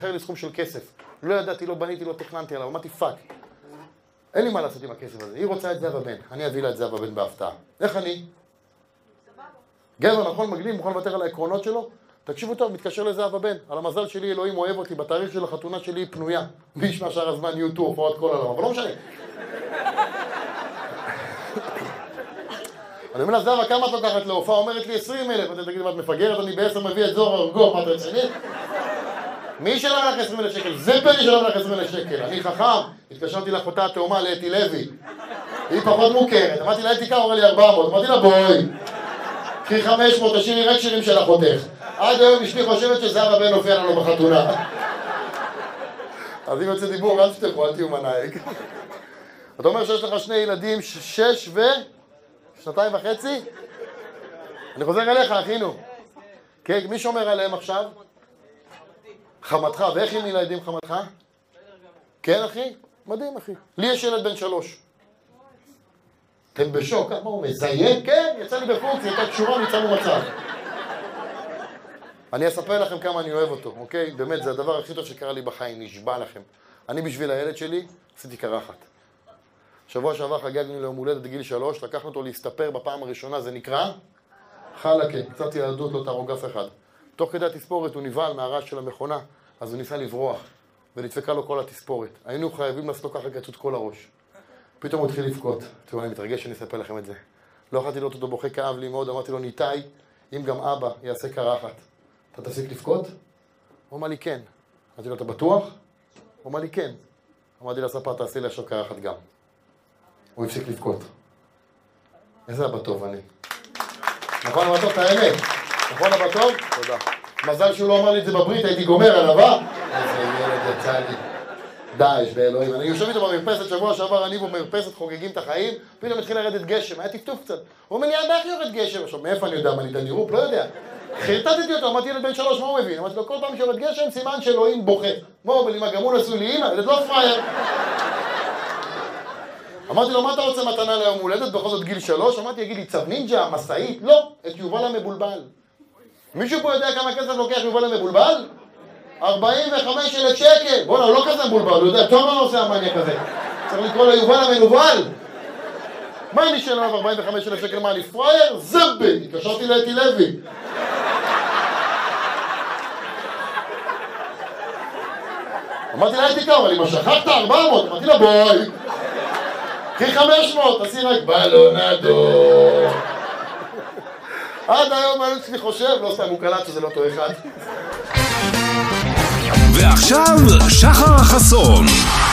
אחר לי סכום של כסף. לא ידעתי, לא בניתי, לא תכננתי עליו, אמרתי פאק. אין לי מה לעשות עם הכסף הזה. היא רוצה את זהב הבן, אני אביא לה את זהב הבן בהפתעה. איך אני? גבר, נכון, מגניב, מוכן לוותר על העקרונות שלו? תקשיבו טוב, מתקשר לזהב הבן. על המזל שלי, אלוהים אוהב אותי, בתאריך של החתונה שלי היא פנויה. מי ישמע שאר הזמן יהיו הופעות כל העולם, אבל לא משנה. אני אומר לה, זהבה, כמה את לוקחת להופעה? אומרת לי 20,000. אתה תגיד, מה את מפגרת? אני ב10 מביא את זוהר ארגוב, מה אתה רציני? מי שלם לך 20,000 שקל? זה פני שלם לך 20,000 שקל. אני חכם, התקשרתי לאחותה התאומה לאתי לוי. היא פחות מוכרת. אמרתי לה, אתיקה, אמרה לי 400. אמרתי לה, בואי. קחי 500, תשאירי רק שירים של אחותך. עד היום אשתי חושבת שזהב הבן הופיע לנו בחתונה. אז אם יוצא דיבור, אל תשתכו, אל תהיו מנהיג. אתה אומר שיש לך שני ילדים, 6 ושנתיים וחצי? אני חוזר אליך, אחינו. כן, מי שומר עליהם עכשיו? חמתך, ואיך עם ילדים חמתך? כן, אחי? מדהים, אחי. לי יש ילד בן 3. אתם בשוק, מה הוא מזיין? כן, יצא לי בפונקציה, הייתה קשורה, ניצלנו מצב. אני אספר לכם כמה אני אוהב אותו, אוקיי? באמת, זה הדבר הכי טוב שקרה לי בחיים, נשבע לכם. אני בשביל הילד שלי, עשיתי קרחת. שבוע שעבר חגגנו ליום הולדת בגיל 3, לקחנו אותו להסתפר בפעם הראשונה, זה נקרא חלקה, קצת ילדות, לא תהרוג אף אחד. תוך כדי התספורת הוא נבהל מהרעש של המכונה, אז הוא ניסה לברוח, ונדפקה לו כל התספורת. היינו חייבים לעשות לו ככה קצות כל הראש. פתאום הוא התחיל לבכות. תראו, אני מתרגש שאני אספר לכם את זה. לא יכולתי לראות אותו בוכה, כאב לי מאוד, אמרתי לו, ניתאי, אם גם אבא יעשה קרחת, אתה תפסיק לבכות? הוא אמר לי, כן. אמרתי לו, אתה בטוח? הוא אמר לי, כן. אמרתי לספר, תעשי לי עכשיו קרחת גם. הוא הפסיק לבכות. איזה אבא טוב אני. נכון אבא טוב, את האמת. נכון אבא טוב? תודה. מזל שהוא לא אמר לי את זה בברית, הייתי גומר עליו, איזה ילד יצא לי. דאעש באלוהים. אני יושב איתו במרפסת, שבוע שעבר אני במרפסת חוגגים את החיים, פתאום התחיל לרדת גשם, היה טפטוף קצת. הוא אומר לי, איך יורד גשם? עכשיו, מאיפה אני יודע? מה אני תדירופ? לא יודע. חרטטתי אותו, אמרתי ילד בן 3, מה הוא מבין? אמרתי לו, כל פעם שיורד גשם, סימן שאלוהים בוכה. מה הוא אומר לי, מה גם הוא נשוי לי אימא? ילד לא פרייר. אמרתי לו, מה אתה רוצה מתנה ליום הולדת? בכל זאת גיל 3? אמרתי, יגיד לי, צב נינג'ה, מסעית? לא, את יובל המבולבל. מישהו פה יודע כמה כסף לוקח יובל המבולבל? 45,000 שקל. בוא'נה, הוא לא כזה מבולבל, הוא יודע, טוב מה עושה המניאק הזה. צריך לקרוא לו יובל המנובל. מה אני שאלה 45,000 שקל? מה, אני פרייר? זבל! התקשרתי לאתי לוי. אמרתי לה, אתיקה, אבל אם שכחת 400, אמרתי לה, בואי. קחי 500, תעשי רק בלונדו. עד היום אני אצלי חושב, לא סתם, הוא קלט שזה לא אותו אחד. ועכשיו, שחר חסון.